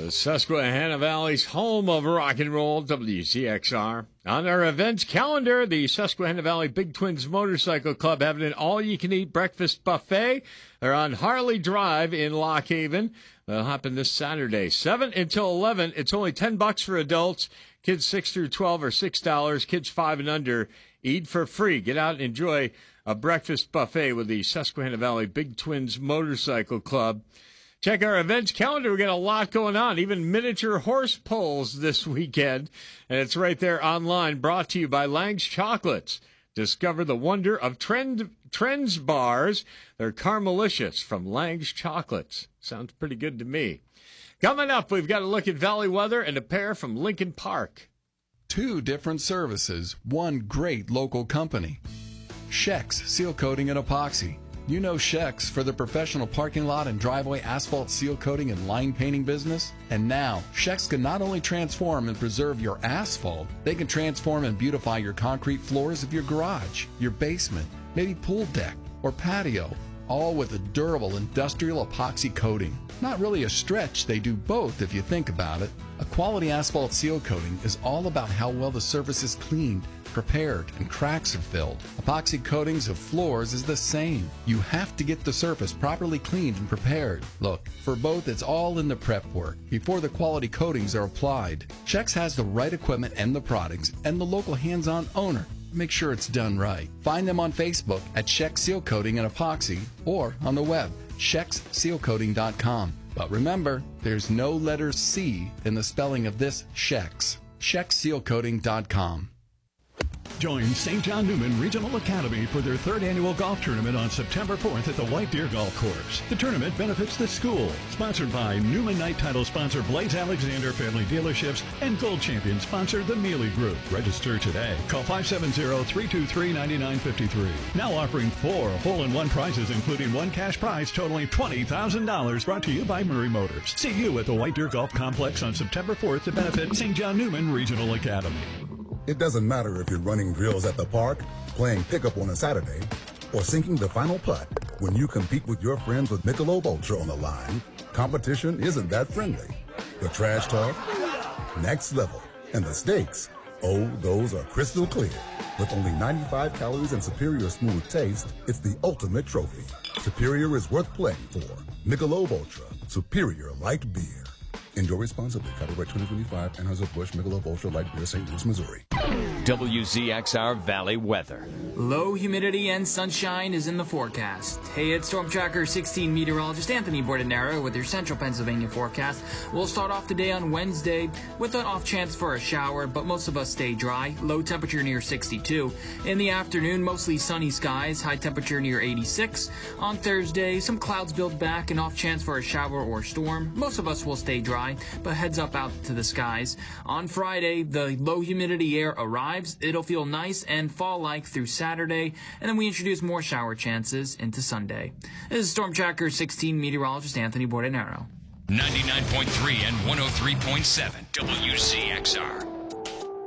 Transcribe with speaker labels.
Speaker 1: Susquehanna Valley's home of rock and roll, WCXR. On our events calendar, the Susquehanna Valley Big Twins Motorcycle Club having an all-you-can-eat breakfast buffet. They're on Harley Drive in Lock Haven. They'll happen this Saturday, 7 until 11. It's only $10 for adults. Kids 6 through 12 are $6. Kids 5 and under eat for free. Get out and enjoy a breakfast buffet with the Susquehanna Valley Big Twins Motorcycle Club. Check our events calendar. We got a lot going on, even miniature horse pulls this weekend. And it's right there online, brought to you by Lang's Chocolates. Discover the wonder of Trends bars. They're Caramelicious from Lang's Chocolates. Sounds pretty good to me. Coming up, we've got a look at Valley weather and a pair from Lincoln Park.
Speaker 2: 2 different services, 1 great local company. Shex Seal Coating and Epoxy. You know Shex for the professional parking lot and driveway asphalt seal coating and line painting business. And now, Shex can not only transform and preserve your asphalt, they can transform and beautify your concrete floors of your garage, your basement, maybe pool deck or patio, all with a durable industrial epoxy coating. Not really a stretch, they do both if you think about it. A quality asphalt seal coating is all about how well the surface is cleaned, prepared, and cracks are filled. Epoxy coatings of floors is the same. You have to get the surface properly cleaned and prepared. Look, for both it's all in the prep work before the quality coatings are applied. Shex has the right equipment and the products and the local hands-on owner. Make sure it's done right. Find them on Facebook at Shex Seal Coating and Epoxy or on the web, shexsealcoating.com. But remember, there's no letter C in the spelling of this Shex. shexsealcoating.com.
Speaker 3: Join St. John Newman Regional Academy for their 3rd annual golf tournament on September 4th at the White Deer Golf Course. The tournament benefits the school. Sponsored by Newman Knight title sponsor Blaze Alexander Family Dealerships and Gold Champion sponsor the Mealy Group. Register today. Call 570-323-9953. Now offering 4 hole-in-one prizes, including 1 cash prize totaling $20,000. Brought to you by Murray Motors. See you at the White Deer Golf Complex on September 4th to benefit St. John Newman Regional Academy.
Speaker 4: It doesn't matter if you're running drills at the park, playing pickup on a Saturday, or sinking the final putt. When you compete with your friends with Michelob Ultra on the line, competition isn't that friendly. The trash talk, next level, and the stakes, oh, those are crystal clear. With only 95 calories and superior smooth taste, it's the ultimate trophy. Superior is worth playing for. Michelob Ultra, superior light beer. Enjoy responsibly. Copyright 2025, Anheuser-Busch Michelob Ultra Light Beer, St. Louis, Missouri.
Speaker 5: WZXR Valley weather.
Speaker 6: Low humidity and sunshine is in the forecast. Hey, it's Storm Tracker 16 meteorologist Anthony Bordenaro with your central Pennsylvania forecast. We'll start off the day on Wednesday with an off chance for a shower, but most of us stay dry. Low temperature near 62. In the afternoon, mostly sunny skies, high temperature near 86. On Thursday, some clouds build back, an off chance for a shower or storm. Most of us will stay dry, but heads up out to the skies. On Friday, the low humidity air arrives. It'll feel nice and fall-like through Saturday, and then we introduce more shower chances into Sunday. This is Storm Tracker 16 meteorologist Anthony Bordenaro.
Speaker 5: 99.3 and 103.7 WZXR.